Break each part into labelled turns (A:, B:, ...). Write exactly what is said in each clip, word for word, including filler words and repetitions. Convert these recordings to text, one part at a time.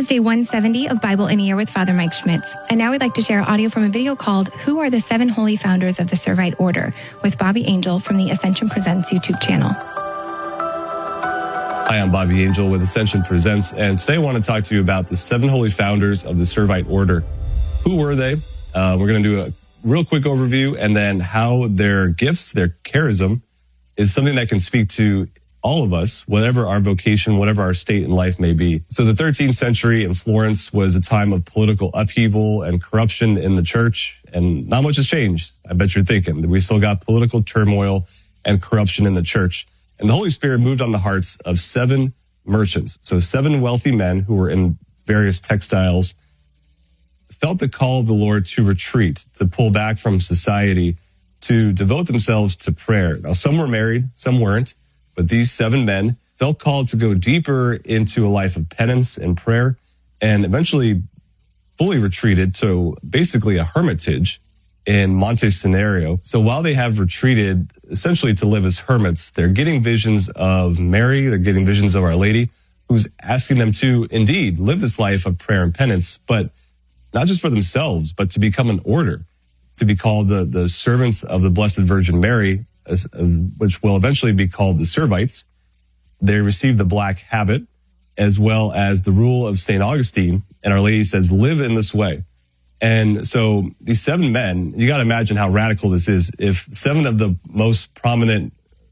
A: was day one seventy of Bible in a Year with Father Mike Schmitz. And now we'd like to share audio from a video called Who Are the Seven Holy Founders of the Servite Order? With Bobby Angel from the Ascension Presents YouTube channel.
B: Hi, I'm Bobby Angel with Ascension Presents, and today I want to talk to you about the seven holy founders of the Servite Order. Who were they? Uh, we're going to do a real quick overview, and then how their gifts, their charism, is something that can speak to all of us, whatever our vocation, whatever our state in life may be. So the thirteenth century in Florence was a time of political upheaval and corruption in the church, and not much has changed. I bet you're thinking that we still got political turmoil and corruption in the church. And the Holy Spirit moved on the hearts of seven merchants. So seven wealthy men who were in various textiles felt the call of the Lord to retreat, to pull back from society, to devote themselves to prayer. Now, some were married, some weren't, but these seven men felt called to go deeper into a life of penance and prayer, and eventually fully retreated to basically a hermitage in Monte Scenario. So while they have retreated essentially to live as hermits, they're getting visions of Mary, they're getting visions of Our Lady, who's asking them to indeed live this life of prayer and penance, but not just for themselves, but to become an order, to be called the, the servants of the Blessed Virgin Mary, as, uh, which will eventually be called the Servites. They received the black habit, as well as the rule of Saint Augustine, and Our Lady says, live in this way. And so these seven men, you got to imagine how radical this is. If seven of the most prominent,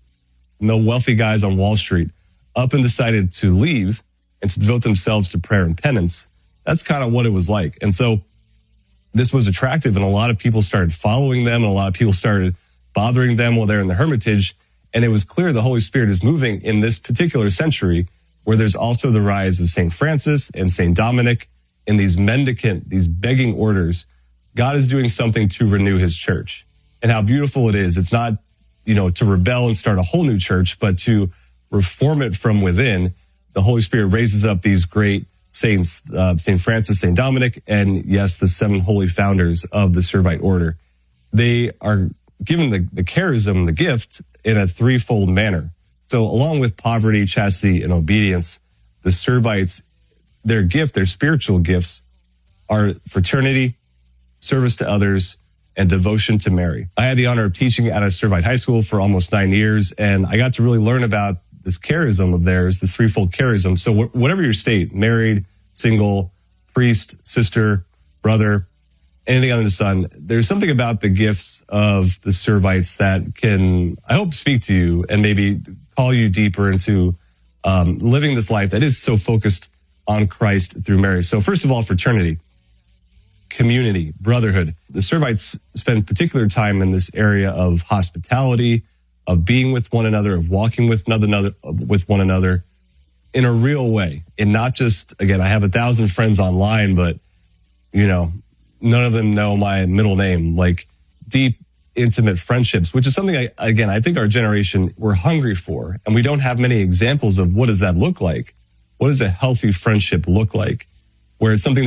B: no wealthy guys on Wall Street up and decided to leave and to devote themselves to prayer and penance, that's kind of what it was like. And so this was attractive, and a lot of people started following them, and a lot of people started bothering them while they're in the hermitage. And it was clear the Holy Spirit is moving in this particular century, where there's also the rise of Saint Francis and Saint Dominic, in these mendicant, these begging orders. God is doing something to renew his church. And how beautiful it is. It's not, you know, to rebel and start a whole new church, but to reform it from within. The Holy Spirit raises up these great saints, uh, Saint Francis, Saint Dominic, and yes, the seven holy founders of the Servite Order. They are given the, the charism, the gift, in a threefold manner. So along with poverty, chastity, and obedience, the Servites, their gift, their spiritual gifts, are fraternity, service to others, and devotion to Mary. I had the honor of teaching at a Servite high school for almost nine years, and I got to really learn about this charism of theirs, this threefold charism. So wh- whatever your state, married, single, priest, sister, brother, anything under the sun, there's something about the gifts of the Servites that can, I hope, speak to you and maybe call you deeper into um, living this life that is so focused on Christ through Mary. So first of all, fraternity, community, brotherhood. The Servites spend particular time in this area of hospitality, of being with one another, of walking with another, with one another in a real way. And not just, again, I have a thousand friends online, but, you know, none of them know my middle name. Like deep, intimate friendships, which is something, I, again, I think our generation, we're hungry for. And we don't have many examples of what does that look like. What does a healthy friendship look like? Where it's something